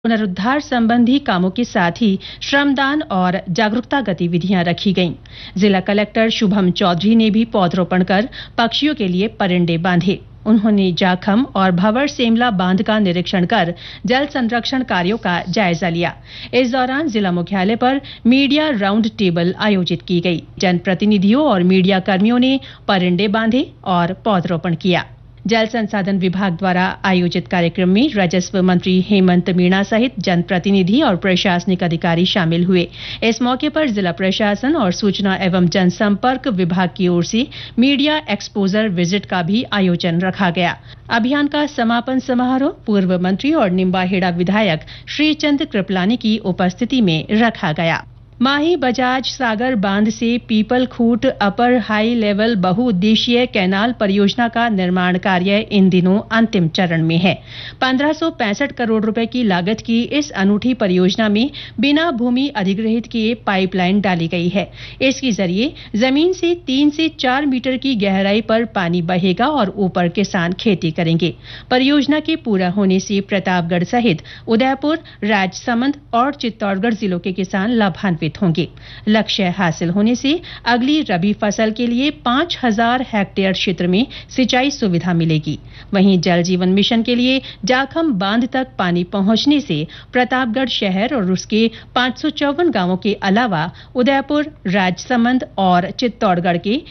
पुनरुद्धार संबंधी कामों के साथ ही श्रमदान और जागरूकता गतिविधियां रखी गईं। जिला कलेक्टर शुभम चौधरी ने भी पौधरोपण कर पक्षियों के लिए परिंदे बांधे। उन्होंने जाखम और भंवर सेमला बांध का निरीक्षण कर जल संरक्षण कार्यों का जायजा लिया। इस दौरान जिला मुख्यालय पर मीडिया राउंड टेबल आयोजित की गई। जनप्रतिनिधियों और मीडिया कर्मियों ने परिंदे बांधे और पौधरोपण किया। जल संसाधन विभाग द्वारा आयोजित कार्यक्रम में राजस्व मंत्री हेमंत मीणा सहित जनप्रतिनिधि और प्रशासनिक अधिकारी शामिल हुए। इस मौके पर जिला प्रशासन और सूचना एवं जनसंपर्क विभाग की ओर से मीडिया एक्सपोजर विजिट का भी आयोजन रखा गया। अभियान का समापन समारोह पूर्व मंत्री और निम्बाहेड़ा विधायक श्रीचंद कृपलानी की उपस्थिति में रखा गया। माही बजाज सागर बांध से पीपल खूट अपर हाई लेवल बहुउद्देशीय कैनाल परियोजना का निर्माण कार्य इन दिनों अंतिम चरण में है। 1565 करोड़ रुपए की लागत की इस अनूठी परियोजना में बिना भूमि अधिग्रहित किए पाइपलाइन डाली गई है। इसके जरिए जमीन से 3 से 4 मीटर की गहराई पर पानी बहेगा और ऊपर किसान खेती करेंगे। परियोजना के पूरा होने से प्रतापगढ़ सहित उदयपुर, राजसमंद और चित्तौड़गढ़ जिलों के किसान लाभान्वित होंगे। लक्ष्य हासिल होने से अगली रबी फसल के लिए 5000 हेक्टेयर क्षेत्र में सिंचाई सुविधा मिलेगी। वहीं जल जीवन मिशन के लिए जाखम बांध तक पानी पहुंचने से प्रतापगढ़ शहर और उसके 554 गांवों के अलावा उदयपुर, राजसमंद और चित्तौड़गढ़ के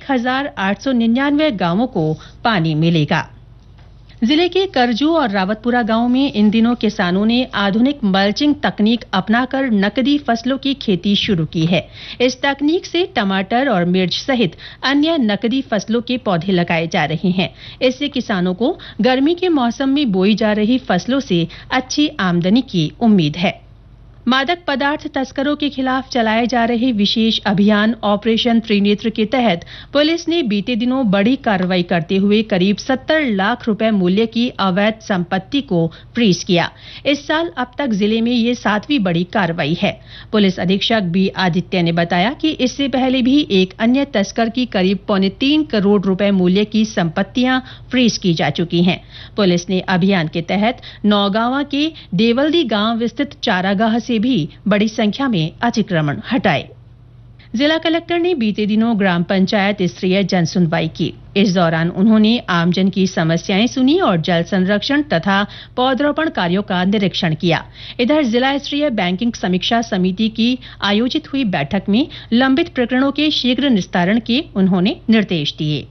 1899 गांवों को पानी मिलेगा। जिले के करजू और रावतपुरा गांव में इन दिनों किसानों ने आधुनिक मल्चिंग तकनीक अपनाकर नकदी फसलों की खेती शुरू की है। इस तकनीक से टमाटर और मिर्च सहित अन्य नकदी फसलों के पौधे लगाए जा रहे हैं। इससे किसानों को गर्मी के मौसम में बोई जा रही फसलों से अच्छी आमदनी की उम्मीद है। मादक पदार्थ तस्करों के खिलाफ चलाए जा रहे विशेष अभियान ऑपरेशन त्रिनेत्र के तहत पुलिस ने बीते दिनों बड़ी कार्रवाई करते हुए करीब 70 लाख रुपए मूल्य की अवैध संपत्ति को फ्रीज किया। इस साल अब तक जिले में ये 7वीं बड़ी कार्रवाई है। पुलिस अधीक्षक बी आदित्य ने बताया कि इससे पहले भी एक अन्य तस्कर की करीब 3.25 करोड़ रुपए मूल्य की संपत्तियां फ्रीज की जा चुकी हैं। पुलिस ने अभियान के तहत नौगांवा के देवल्दी गांव स्थित चारागाह से भी बड़ी संख्या में अतिक्रमण हटाए। जिला कलेक्टर ने बीते दिनों ग्राम पंचायत स्तरीय जन सुनवाई की। इस दौरान उन्होंने आमजन की समस्याएं सुनी और जल संरक्षण तथा पौधरोपण कार्यों का निरीक्षण किया। इधर जिला स्तरीय बैंकिंग समीक्षा समिति की आयोजित हुई बैठक में लंबित प्रकरणों के शीघ्र निस्तारण के उन्होंने निर्देश दिए।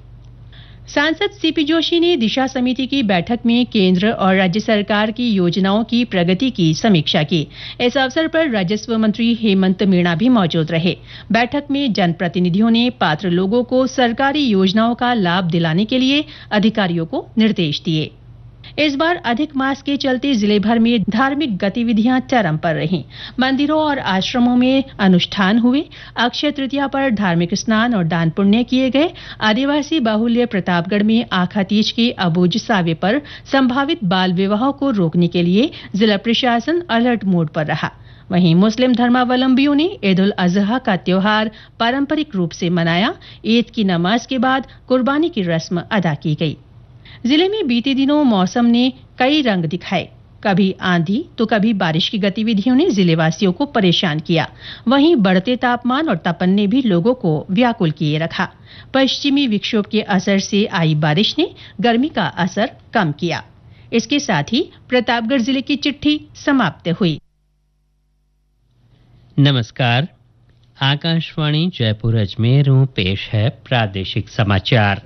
सांसद सीपी जोशी ने दिशा समिति की बैठक में केंद्र और राज्य सरकार की योजनाओं की प्रगति की समीक्षा की। इस अवसर पर राजस्व मंत्री हेमंत मीणा भी मौजूद रहे। बैठक में जनप्रतिनिधियों ने पात्र लोगों को सरकारी योजनाओं का लाभ दिलाने के लिए अधिकारियों को निर्देश दिए। इस बार अधिक मास के चलते जिले भर में धार्मिक गतिविधियां चरम पर रहीं। मंदिरों और आश्रमों में अनुष्ठान हुए। अक्षय तृतीया पर धार्मिक स्नान और दान पुण्य किए गए। आदिवासी बाहुल्य प्रतापगढ़ में आखा तीज के अबूझ सावे पर संभावित बाल विवाहों को रोकने के लिए जिला प्रशासन अलर्ट मोड पर रहा। वहीं मुस्लिम धर्मावलंबियों ने ईद उल अजहा का त्योहार पारंपरिक रूप से मनाया। ईद की नमाज के बाद कुर्बानी की रस्म अदा की गई। जिले में बीते दिनों मौसम ने कई रंग दिखाए। कभी आंधी तो कभी बारिश की गतिविधियों ने जिलेवासियों को परेशान किया। वहीं बढ़ते तापमान और तपन ने भी लोगों को व्याकुल किए रखा। पश्चिमी विक्षोभ के असर से आई बारिश ने गर्मी का असर कम किया। इसके साथ ही प्रतापगढ़ जिले की चिट्ठी समाप्त हुई। नमस्कार, आकाशवाणी जयपुर अजमेर पेश है प्रादेशिक समाचार।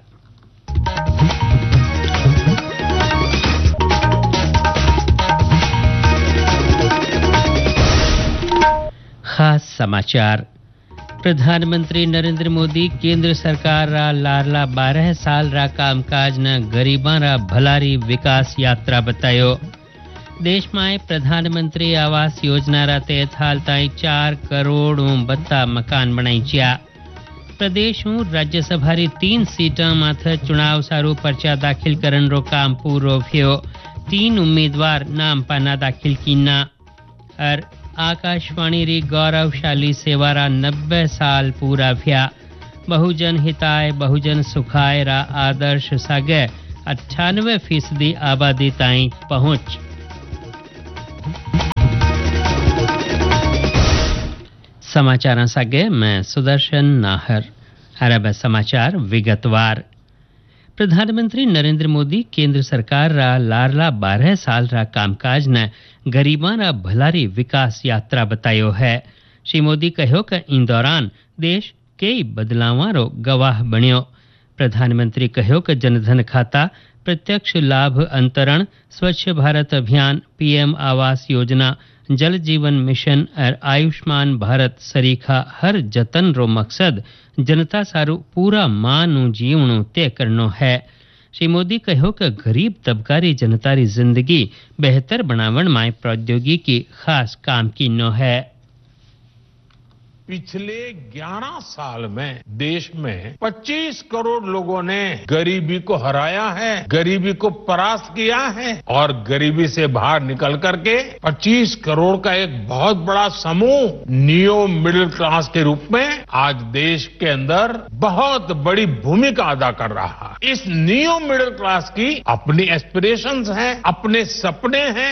खास समाचार। प्रधानमंत्री नरेंद्र मोदी केंद्र सरकार रा लारला 12 साल रा कामकाज न गरीबां रा भलारी विकास यात्रा बतायो। देश में प्रधानमंत्री आवास योजना रा तहत हाल ताई 4 करोड़ बत्ता मकान बनाई चा। प्रदेश राज्यसभा री 3 सीटा माथ चुनाव सारू पर्चा दाखिल करन रो काम पूरो थियो। 3 उम्मीदवार नाम पाना दाखिल कीना। और आकाशवाणी री गौरवशाली सेवारा 90 साल पूरा भ्या। बहुजन हिताय बहुजन सुखाय रा आदर्श सागे 98% आबादी ताई पहुंच। समाचारां सागे मैं सुदर्शन नाहर। अरब समाचार विगतवार। प्रधानमंत्री नरेंद्र मोदी केंद्र सरकार रा लारला 12 साल रा कामकाज ने गरीबां रा भलारी विकास यात्रा बतायो है। श्री मोदी कहो कि इन दौरान देश कई बदलावां रो गवाह बन्यो। प्रधानमंत्री कहो कि जनधन खाता, प्रत्यक्ष लाभ अंतरण, स्वच्छ भारत अभियान, पीएम आवास योजना, जल जीवन मिशन और आयुष्मान भारत सरीखा हर जतन रो मकसद जनता सारू पूरा मानू जीवणु तय करनो है। श्री मोदी कहो कि गरीब तबकारी जनता री जिंदगी बेहतर बनावण में प्रौद्योगिकी खास काम कीनो है। पिछले 11 साल में देश में 25 करोड़ लोगों ने गरीबी को हराया है, गरीबी को परास्त किया है और गरीबी से बाहर निकल करके 25 करोड़ का एक बहुत बड़ा समूह नियो मिडिल क्लास के रूप में आज देश के अंदर बहुत बड़ी भूमिका अदा कर रहा है। इस नियो मिडिल क्लास की अपनी एस्पिरेशंस हैं, अपने सपने हैं।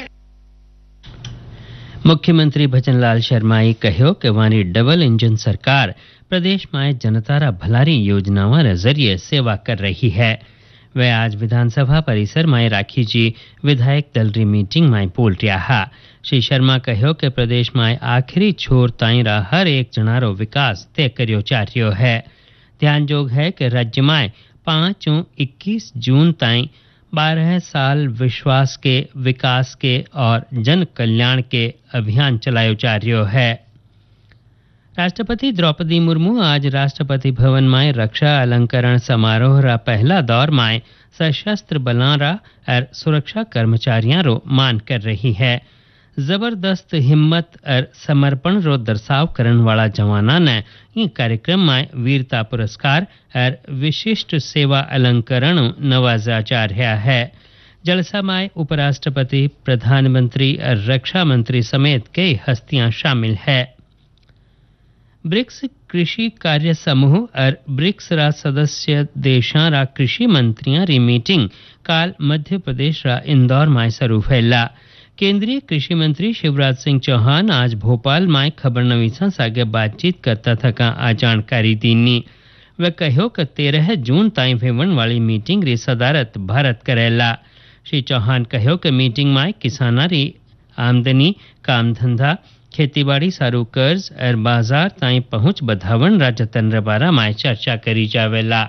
मुख्यमंत्री भजनलाल शर्माए कहो कि वानी डबल इंजन सरकार प्रदेश में जनता रा भलारी योजनाओं रे जरिए सेवा कर रही है। वे आज विधानसभा परिसर में राखी जी विधायक दल री मीटिंग में बोल रहा। श्री शर्मा कहो कि प्रदेश में आखिरी छोर ताई रा हर एक जनारो विकास तय करियो जा रह्यो है। ध्यानजोग है कि राज्य में 5-21 जून ताई 12 साल विश्वास के, विकास के और जन कल्याण के अभियान चलायो जा रह्यो है। राष्ट्रपति द्रौपदी मुर्मू आज राष्ट्रपति भवन में रक्षा अलंकरण समारोह रा पहला दौर में सशस्त्र बलां रा और सुरक्षा कर्मचारियां रो मान कर रही है। जबरदस्त हिम्मत और समर्पण रो दर्शाव करन वाला जवाना ने इन कार्यक्रम में वीरता पुरस्कार और विशिष्ट सेवा अलंकरण नवाजा जा रहा है। जलसा में उपराष्ट्रपति, प्रधानमंत्री और रक्षा मंत्री समेत कई हस्तियां शामिल है। ब्रिक्स कृषि कार्य समूह और ब्रिक्स रा सदस्य देशां रा कृषि मंत्रियां री मीटिंग काल मध्य प्रदेश रा इंदौर में शुरू भैला। केंद्रीय कृषि मंत्री शिवराज सिंह चौहान आज भोपाल में खबर नवीसा सागे बातचीत करता थका आ जानकारी दीनी। वे कहो कि 13 जून ताई भेवण वाली मीटिंग री सदारत भारत करेला। श्री चौहान कहो कि मीटिंग में किसाना री आमदनी, काम धंधा, खेतीबाड़ी सारू कर्ज और बाजार ताई पहुंच बधावण रा जतन बारा में चर्चा करी जावेला।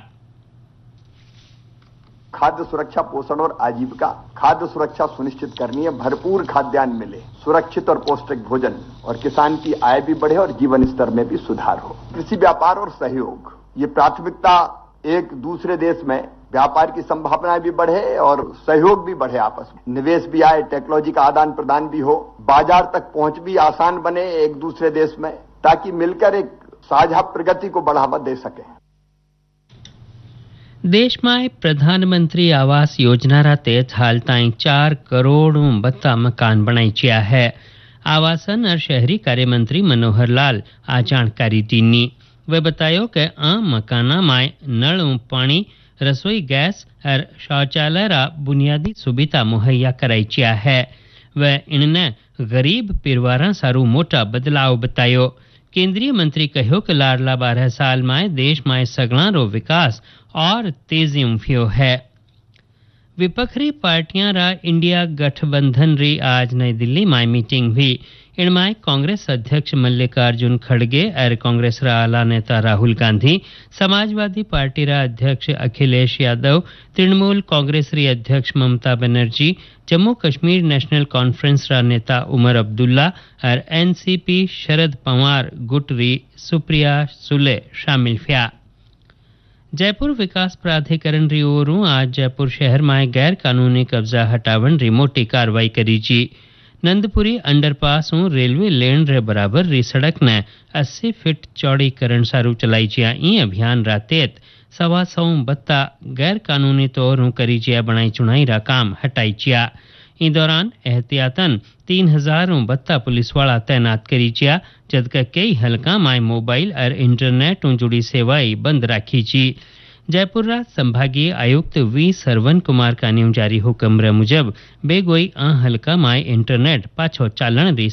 खाद्य सुरक्षा, पोषण और आजीविका। खाद्य सुरक्षा सुनिश्चित करनी है, भरपूर खाद्यान्न मिले, सुरक्षित और पौष्टिक भोजन और किसान की आय भी बढ़े और जीवन स्तर में भी सुधार हो। कृषि व्यापार और सहयोग, ये प्राथमिकता एक दूसरे देश में व्यापार की संभावनाएं भी बढ़े और सहयोग भी बढ़े, आपस में निवेश भी आए, टेक्नोलॉजी का आदान प्रदान भी हो, बाजार तक पहुंच भी आसान बने एक दूसरे देश में, ताकि मिलकर एक साझा प्रगति को बढ़ावा दे सके। देश में प्रधानमंत्री आवास योजना रा तहत हाल ताई 4 करोड़ बत्ता मकान बनाई चिया है। आवासन और शहरी कार्य मंत्री मनोहर लाल आ जानकारी दीनी। वे बतायो कि आम मकाना में नल, पानी, रसोई गैस और शौचालय रा बुनियादी सुविधा मुहैया कराई चिया है। वे इनने गरीब परिवार सारू मोटा बदलाव बतायो। केंद्रीय मंत्री कहो कि लाडला 12 साल में देश में सगला रो विकास और तेजी उठ्यो है। विपक्षी पार्टियां रा इंडिया गठबंधन री आज नई दिल्ली में मीटिंग हुई। इनमें कांग्रेस अध्यक्ष मल्लिकार्जुन खड़गे और कांग्रेस रा आला नेता राहुल गांधी, समाजवादी पार्टी रा अध्यक्ष अखिलेश यादव, तृणमूल कांग्रेस री अध्यक्ष ममता बनर्जी, जम्मू कश्मीर नेशनल कॉन्फ्रेंस रा नेता उमर अब्दुल्ला और एनसीपी शरद पवार गुट री सुप्रिया सुले शामिल हुआ। जयपुर विकास प्राधिकरण री ओरू आज जयपुर शहर में गैर कानूनी कब्जा हटावन री मोटी कार्रवाई करी जी। नंदपुरी अंडरपास रेलवे लेन रे बराबर री सड़क ने 80 फीट चौड़ीकरण सारू चलाई जिया। ई अभियान रा तहत 125 बत्ता गैर कानूनी तौर करी जिया बनाई चुनाई रा काम हटाई जिया। ई दौरान एहतियातन 3000 बत्ता पुलिस वाला तैनात करी जिया, जबकि कई हलका में मोबाइल और इंटरनेट जुड़ी सेवाएं बंद राखी जी। जयपुर रा संभागीय आयुक्त वी सरवन कुमार का जारी हुक्म मुजब बेगोई हलका में इंटरनेट पाछो चालन री